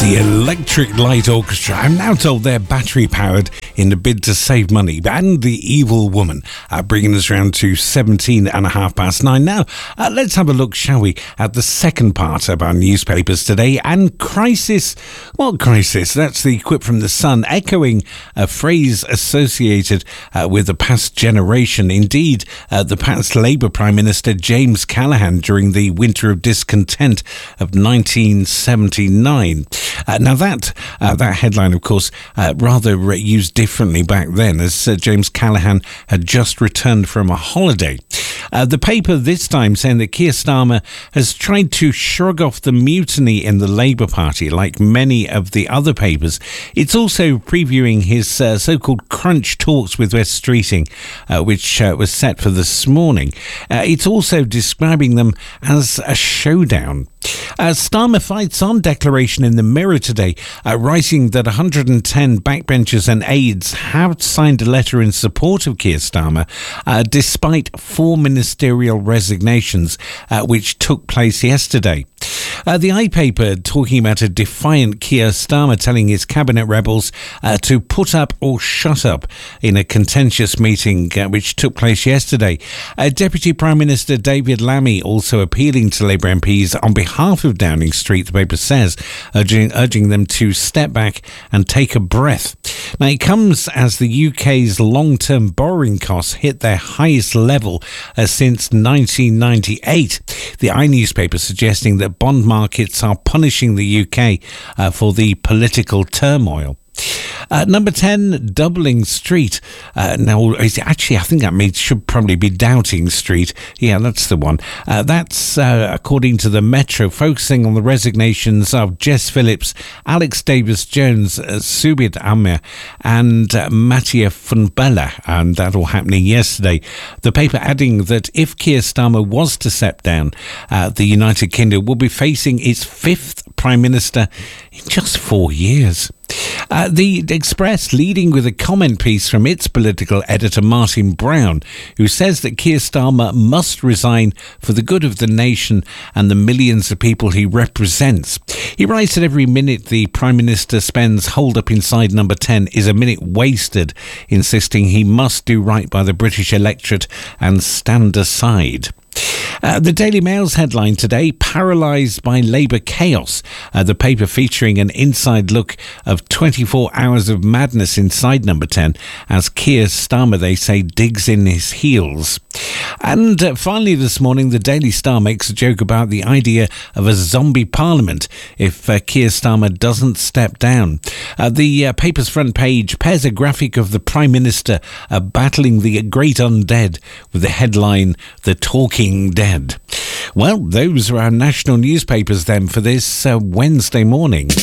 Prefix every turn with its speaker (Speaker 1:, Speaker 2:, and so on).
Speaker 1: The Electric Light Orchestra, I'm now told they're battery powered in the bid to save money, and The Evil Woman, bringing us round to 9:17. Now, let's have a look, shall we, at the second part of our newspapers today. And crisis, what crisis? That's the quip from The Sun, echoing a phrase associated with the past generation. Indeed, the past Labour Prime Minister James Callaghan during the winter of discontent of 1979. Now that headline, of course, rather used differently back then, as James Callaghan had just returned from a holiday. The paper this time saying that Keir Starmer has tried to shrug off the mutiny in the Labour Party, like many of the other papers. It's also previewing his so-called crunch talks with West Streeting, which was set for this morning. It's also describing them as a showdown. Starmer fights on, declaration in the Mirror today, writing that 110 backbenchers and aides have signed a letter in support of Keir Starmer, despite 4 ministerial resignations, which took place yesterday. The iPaper talking about a defiant Keir Starmer telling his cabinet rebels to put up or shut up in a contentious meeting which took place yesterday. Deputy Prime Minister David Lammy also appealing to Labour MPs on behalf of Downing Street, the paper says, urging them to step back and take a breath. Now, it comes as the UK's long-term borrowing costs hit their highest level since 1998. The iNewspaper suggesting that bond markets are punishing the UK for the political turmoil. Number 10, Doubling Street. Now, actually, I think that should probably be Doubting Street. Yeah, that's the one. That's, according to the Metro, focusing on the resignations of Jess Phillips, Alex Davis-Jones, Subir Amir and Mattia Funbella, and that all happening yesterday. The paper adding that if Keir Starmer was to step down, the United Kingdom will be facing its 5th Prime Minister in just 4 years. The Express leading with a comment piece from its political editor Martin Brown, who says that Keir Starmer must resign for the good of the nation and the millions of people he represents. He writes that every minute the Prime Minister spends holed up inside Number 10 is a minute wasted, insisting he must do right by the British electorate and stand aside. The Daily Mail's headline today, paralysed by Labour chaos. The paper featuring an inside look of 24 hours of madness inside Number 10 as Keir Starmer, they say, digs in his heels. And finally this morning, the Daily Star makes a joke about the idea of a zombie parliament if Keir Starmer doesn't step down. The paper's front page pairs a graphic of the Prime Minister battling the great undead with the headline, The Talking Dead. Well, those are our national newspapers then for this Wednesday morning.